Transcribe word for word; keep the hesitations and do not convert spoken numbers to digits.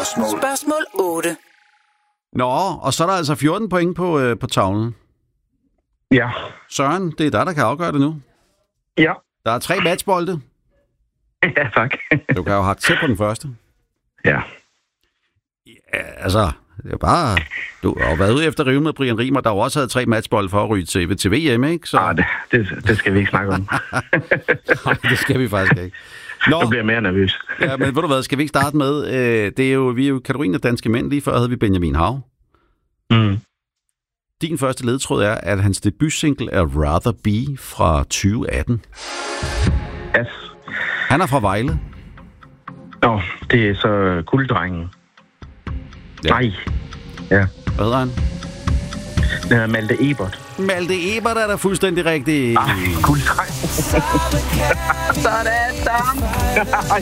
Spørgsmål. Spørgsmål otte. Nå, og så er der altså fjorten point på, øh, på tavlen. Ja. Søren, det er dig, der kan afgøre det nu. Ja. Der er tre matchbolde. Ja, tak. Du kan jo hakke til på den første. Ja. Ja, altså, det er bare... Du har været ude efter at rive med Brian Riemer, der jo også havde tre matchbolde for at ryge til, til V M, ikke? Så... Ah, det, det, det skal vi ikke snakke om. Nej, det skal vi faktisk ikke. Nå, Jeg bliver mere nervøs. ja, men ved du hvad, skal vi ikke starte med? Øh, det er jo, vi er jo kategorien af danske mænd. Lige før havde vi Benjamin Hav. Mm. Din første ledtråd er, at hans debutsingle er Rather Be fra tyve atten. Yes. Han er fra Vejle. Nå, det er så Gulddrengen. Ja. Nej. Ja. Hvad hedder han? Den hedder Malte Ebert. Malte Ebert er da fuldstændig rigtigt. Ah, Gulddrengen. Sådan, så.